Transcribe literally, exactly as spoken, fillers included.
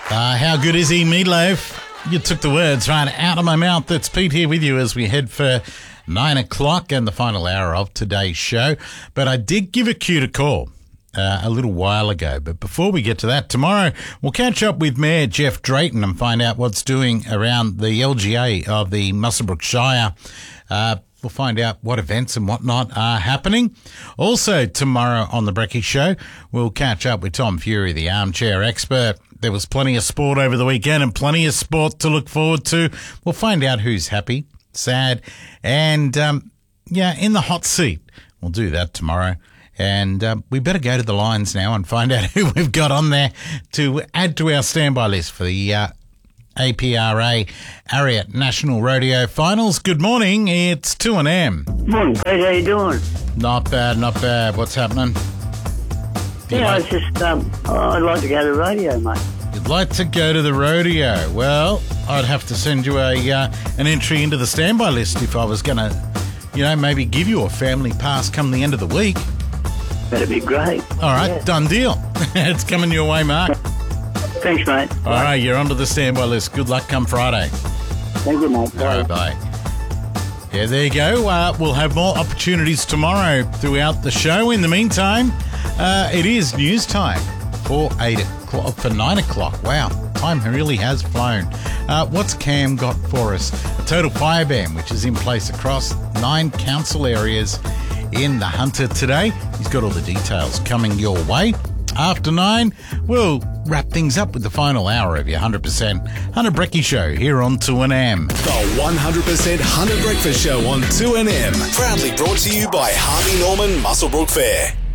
Uh, how good is he, Meatloaf? You took the words right out of my mouth. It's Pete here with you as we head for nine o'clock and the final hour of today's show. But I did give a cue to call uh, a little while ago. But before we get to that, tomorrow we'll catch up with Mayor Jeff Drayton and find out what's doing around the L G A of the Muswellbrook Shire. Uh, We'll find out what events and whatnot are happening. Also, tomorrow on The Brekkie Show, we'll catch up with Tom Fury, the armchair expert. There was plenty of sport over the weekend and plenty of sport to look forward to. We'll find out who's happy, sad, and, um, yeah, in the hot seat. We'll do that tomorrow. And uh, we better go to the lines now and find out who we've got on there to add to our standby list for the uh, A P R A Ariat National Rodeo Finals. Good morning, it's two and M. Morning, Pete, how you doing? Not bad, not bad. What's happening? Yeah, I was like, just, um, I'd like to go to the rodeo, mate. You'd like to go to the rodeo. Well, I'd have to send you a uh, an entry into the standby list if I was going to, you know, maybe give you a family pass come the end of the week. That'd be great. All right, yeah. Done deal. It's coming your way, Mark. Thanks, mate. All right, you're onto the standby list. Good luck come Friday. Thank you, mate. All right, bye. Yeah, there you go. Uh, we'll have more opportunities tomorrow throughout the show. In the meantime, uh, it is news time for eight o'clock, for nine o'clock. Wow, time really has flown. Uh, what's Cam got for us? A total fire ban, which is in place across nine council areas in the Hunter today. He's got all the details coming your way. After nine, we'll wrap things up with the final hour of your one hundred percent Hunter Brekkie Show here on two N M. The one hundred percent Hunter Breakfast Show on two N M. Proudly brought to you by Harvey Norman Muswellbrook Fair.